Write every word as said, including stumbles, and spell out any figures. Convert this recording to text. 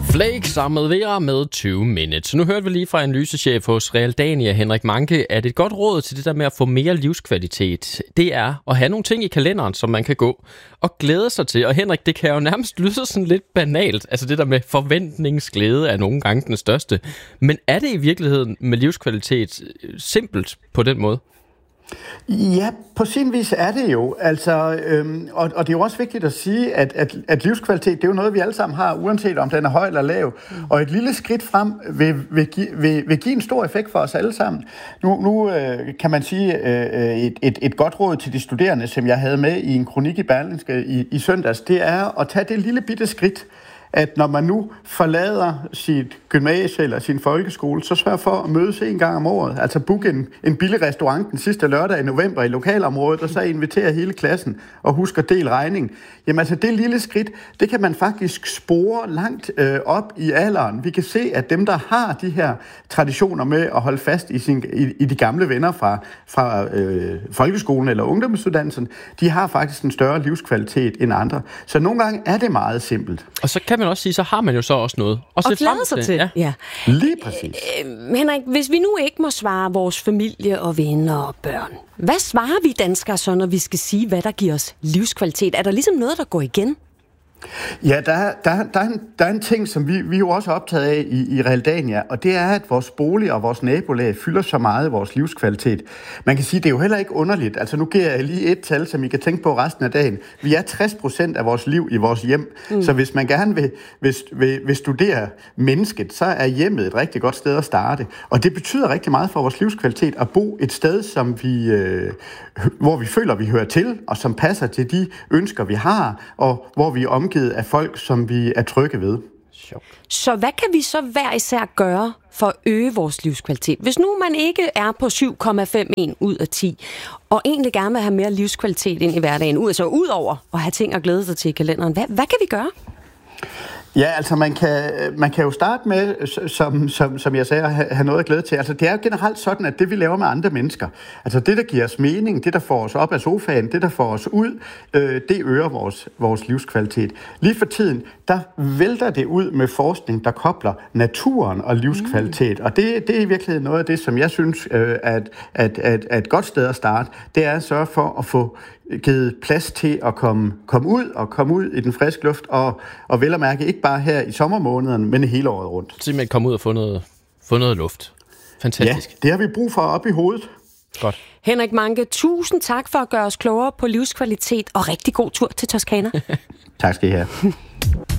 Flake sammen med Vera med tyve minutes. Nu hørte vi lige fra analysechef hos Realdania, Henrik Manke, at et godt råd til det der med at få mere livskvalitet, det er at have nogle ting i kalenderen, som man kan gå og glæde sig til. Og Henrik, det kan jo nærmest lyde sådan lidt banalt. Altså det der med forventningsglæde er nogle gange den største. Men er det i virkeligheden med livskvalitet simpelt på den måde? Ja, på sin vis er det jo. Altså, øhm, og, og det er jo også vigtigt at sige, at, at, at livskvalitet, det er jo noget, vi alle sammen har, uanset om den er høj eller lav. Mm. Og et lille skridt frem vil, vil, give, vil, vil give en stor effekt for os alle sammen. Nu, nu øh, kan man sige øh, et, et, et godt råd til de studerende, som jeg havde med i en kronik i Berlingske i, i søndags, det er at tage det lille bitte skridt, at når man nu forlader sit gymnasie eller sin folkeskole, så sørg for at mødes en gang om året. Altså book en, en billig restaurant den sidste lørdag i november i lokalområdet, og så invitere hele klassen og husk at dele regningen. Jamen altså det lille skridt, det kan man faktisk spore langt øh, op i alderen. Vi kan se, at dem, der har de her traditioner med at holde fast i, sin, i, i de gamle venner fra, fra øh, folkeskolen eller ungdomsuddannelsen, de har faktisk en større livskvalitet end andre. Så nogle gange er det meget simpelt. Og så kan man også sige, så har man jo så også noget. Og, og glæde sig til. Ja. Ja. Lige præcis. Øh, Henrik, hvis vi nu ikke må svare vores familie og venner og børn, hvad svarer vi danskere så, når vi skal sige, hvad der giver os livskvalitet? Er der ligesom noget, der går igen? Ja, der, der, der, er en, der er en ting, som vi, vi er jo også optaget af i, i Realdania, og det er, at vores bolig og vores nabolag fylder så meget af vores livskvalitet. Man kan sige, det er jo heller ikke underligt. Altså nu giver jeg lige et tal, som I kan tænke på resten af dagen. Vi er tres procent af vores liv i vores hjem, mm. så hvis man gerne vil, vil, vil, vil studere mennesket, så er hjemmet et rigtig godt sted at starte. Og det betyder rigtig meget for vores livskvalitet at bo et sted, som vi, øh, hvor vi føler, vi hører til, og som passer til de ønsker, vi har, og hvor vi er omgivet af folk, som vi er trygge ved. Så hvad kan vi så hver især gøre for at øge vores livskvalitet? Hvis nu man ikke er på syv komma femoghalvfems ud af ti, og egentlig gerne vil have mere livskvalitet ind i hverdagen, ud, altså ud over at have ting at glæde sig til i kalenderen, hvad, hvad kan vi gøre? Ja, altså man kan, man kan jo starte med, som, som, som jeg sagde, at have noget at glæde til. Altså det er jo generelt sådan, at det vi laver med andre mennesker, altså det der giver os mening, det der får os op af sofaen, det der får os ud, øh, det øger vores, vores livskvalitet. Lige for tiden, der vælter det ud med forskning, der kobler naturen og livskvalitet. Mm. Og det, det er i virkeligheden noget af det, som jeg synes øh, at, at, at, at et godt sted at starte, det er at sørge for at få givet plads til at komme, komme ud og komme ud i den friske luft, og, og vel at mærke ikke bare her i sommermånederne, men hele året rundt. Simpelthen komme ud og få noget, få noget luft. Fantastisk. Ja, det har vi brug for op i hovedet. Godt. Henrik Manke, tusind tak for at gøre os klogere på livskvalitet, og rigtig god tur til Toscana. Tak skal I have.